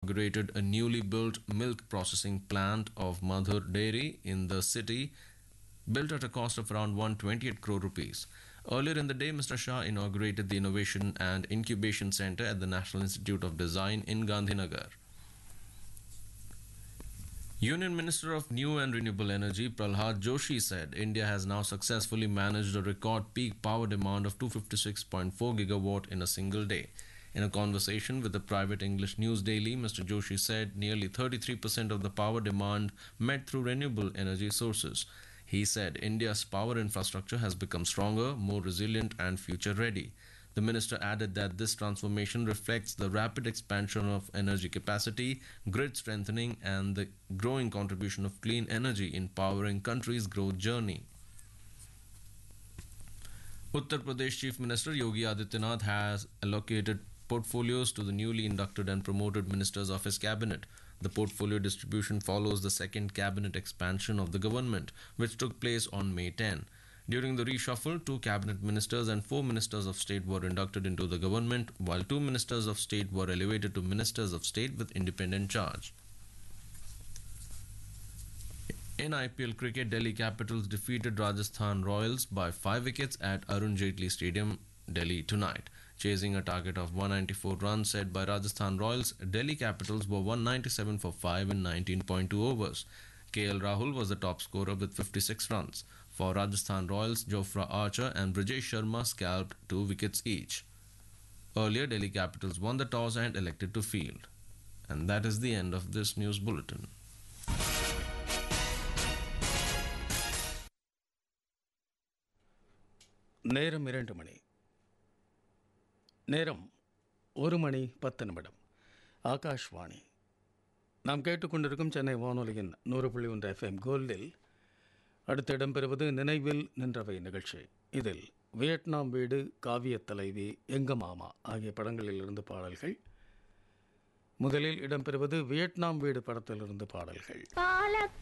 inaugurated a newly built milk processing plant of Madhur Dairy in the city, built at a cost of around 128 crore rupees. Earlier in the day, Mr. Shah inaugurated the Innovation and Incubation Center at the National Institute of Design in Gandhinagar. Union Minister of New and Renewable Energy Prahlad Joshi said India has now successfully managed a record peak power demand of 256.4 gigawatt in a single day. In a conversation with the private English news daily, Mr. Joshi said nearly 33% of the power demand met through renewable energy sources. He said India's power infrastructure has become stronger, more resilient, and future ready. The minister added that this transformation reflects the rapid expansion of energy capacity, grid strengthening, and the growing contribution of clean energy in powering country's growth journey. Uttar Pradesh Chief Minister Yogi Adityanath has allocated portfolios to the newly inducted and promoted ministers of his cabinet. The portfolio distribution follows the second cabinet expansion of the government, which took place on May 10. During the reshuffle, 2 cabinet ministers and 4 ministers of state were inducted into the government, while 2 ministers of state were elevated to ministers of state with independent charge. In IPL cricket, Delhi Capitals defeated Rajasthan Royals by 5 wickets at Arun Jaitley Stadium, Delhi tonight. Chasing a target of 194 runs set by Rajasthan Royals, Delhi Capitals were 197 for 5 in 19.2 overs. KL Rahul was the top scorer with 56 runs. For Rajasthan Royals, Jofra Archer and Brijesh Sharma scalped 2 wickets each. Earlier, Delhi Capitals won the toss and elected to field. And that is the end of this news bulletin. நேரம் 2 மணி. நேரம் 1 மணி 10 நிமிடம். ஆகாஷ்வாணி. நாம் கேட்டுக்கொண்டிருக்கும் சென்னை வானொலியின் 100.1 FM கோல்டில் அடுத்து இடம்பெறுவது நினைவில் நின்றவை நிகழ்ச்சி. இதில் வியட்நாம் வீடு, காவியத் தலைவி, எங்க மாமா ஆகிய படங்களிலிருந்து பாடல்கள். முதலில் இடம்பெறுவது வியட்நாம் வீடு படத்திலிருந்து பாடல்கள்.